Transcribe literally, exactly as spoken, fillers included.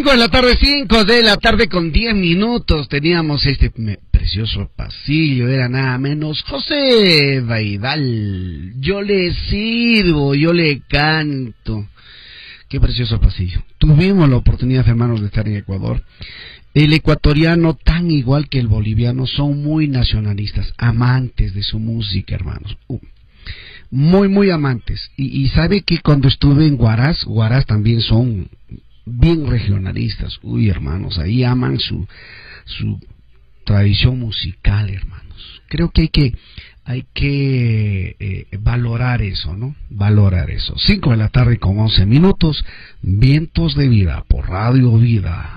Cinco de la tarde, cinco de la tarde con diez minutos. Teníamos este precioso pasillo, era nada menos José Baidal. Yo le sirvo, yo le canto. Qué precioso pasillo. Tuvimos la oportunidad, hermanos, de estar en Ecuador. El ecuatoriano, tan igual que el boliviano, son muy nacionalistas, amantes de su música, hermanos. Uh, muy, muy amantes. Y, y sabe que cuando estuve en Huaraz, Huaraz también son bien regionalistas. Uy, hermanos, ahí aman su, su tradición musical, hermanos. Creo que hay que, hay que eh, valorar eso, ¿no? Valorar eso. Cinco de la tarde con once minutos, Vientos de Vida por Radio Vida.